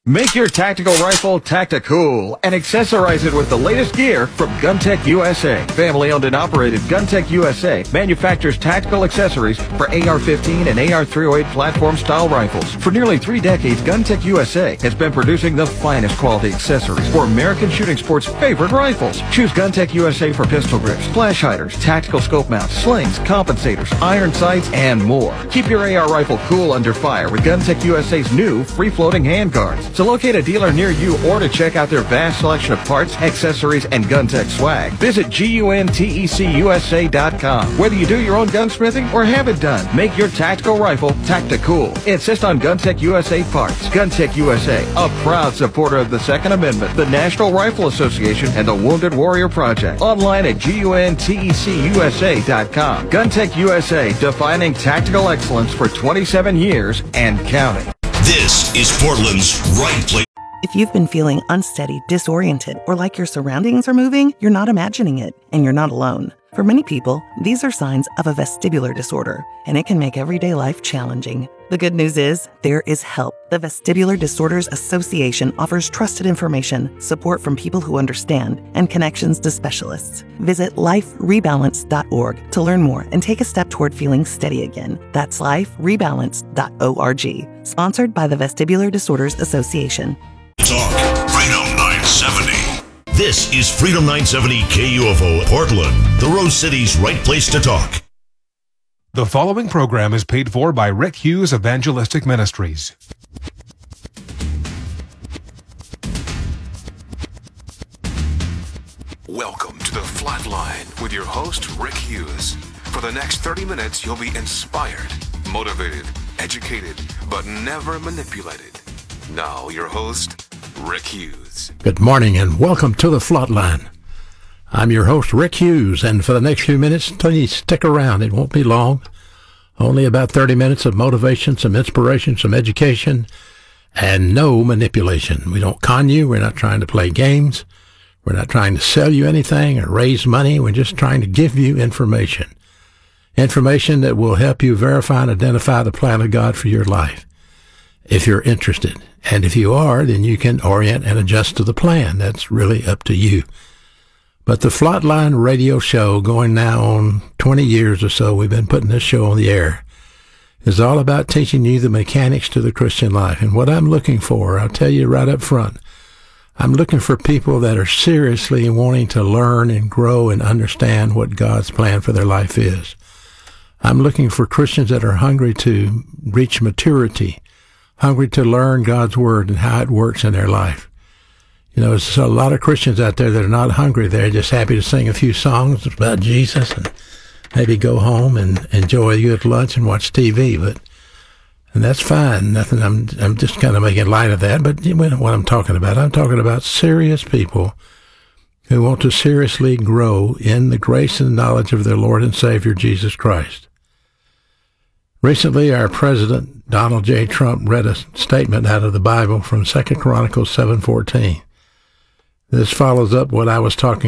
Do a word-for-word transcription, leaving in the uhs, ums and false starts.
Make your tactical rifle tactical and accessorize it with the latest gear from GunTech U S A. Family owned and operated GunTech U S A manufactures tactical accessories for A R fifteen and A R three oh eight platform style rifles. For nearly three decades, GunTech U S A has been producing the finest quality accessories for American shooting sports' favorite rifles. Choose GunTech U S A for pistol grips, flash hiders, tactical scope mounts, slings, compensators, iron sights, and more. Keep your A R rifle cool under fire with GunTech U S A's new free-floating handguards. To locate a dealer near you or to check out their vast selection of parts, accessories, and GunTech swag, visit guntec u s a dot com. Whether you do your own gunsmithing or have it done, make your tactical rifle tactical. Insist on GunTech U S A parts. GunTech U S A, a proud supporter of the Second Amendment, the National Rifle Association, and the Wounded Warrior Project. Online at guntec u s a dot com. GunTech U S A, defining tactical excellence for twenty-seven years and counting. This is Portland's right place. If you've been feeling unsteady, disoriented, or like your surroundings are moving, you're not imagining it, and you're not alone. For many people, these are signs of a vestibular disorder, and it can make everyday life challenging. The good news is, there is help. The Vestibular Disorders Association offers trusted information, support from people who understand, and connections to specialists. Visit life rebalance dot org to learn more and take a step toward feeling steady again. That's life rebalance dot org. Sponsored by the Vestibular Disorders Association. Talk Freedom nine seventy. This is Freedom nine seventy K U F O Portland, the Rose City's right place to talk. The following program is paid for by Rick Hughes Evangelistic Ministries. Welcome to the Flatline with your host, Rick Hughes. For the next thirty minutes, you'll be inspired, motivated, educated, but never manipulated. Now, your host, Rick Hughes. Good morning and welcome to the Flatline. I'm your host, Rick Hughes, and for the next few minutes, please stick around. It won't be long. Only about thirty minutes of motivation, some inspiration, some education, and no manipulation. We don't con you. We're not trying to play games. We're not trying to sell you anything or raise money. We're just trying to give you information. Information that will help you verify and identify the plan of God for your life, if you're interested. And if you are, then you can orient and adjust to the plan. That's really up to you. But the Flatline radio show, going now on twenty years or so, we've been putting this show on the air, is all about teaching you the mechanics to the Christian life. And what I'm looking for, I'll tell you right up front, I'm looking for people that are seriously wanting to learn and grow and understand what God's plan for their life is. I'm looking for Christians that are hungry to reach maturity, hungry to learn God's Word and how it works in their life. You know, there's a lot of Christians out there that are not hungry. They're just happy to sing a few songs about Jesus and maybe go home and enjoy a good lunch and watch T V. But and that's fine. Nothing. I'm I'm just kind of making light of that. But you know what I'm talking about. I'm talking about serious people who want to seriously grow in the grace and knowledge of their Lord and Savior Jesus Christ. Recently, our President Donald J. Trump read a statement out of the Bible from Second Chronicles seven fourteen. This follows up what I was talking